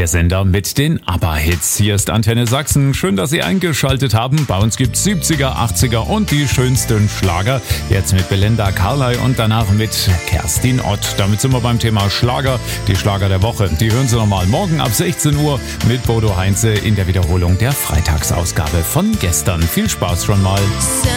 Der Sender mit den ABBA-Hits. Hier ist Antenne Sachsen. Schön, dass Sie eingeschaltet haben. Bei uns gibt's 70er, 80er und die schönsten Schlager. Jetzt mit Belinda Carlisle und danach mit Kerstin Ott. Damit sind wir beim Thema Schlager. Die Schlager der Woche. Die hören Sie nochmal morgen ab 16 Uhr mit Bodo Heinze in der Wiederholung der Freitagsausgabe von gestern. Viel Spaß schon mal.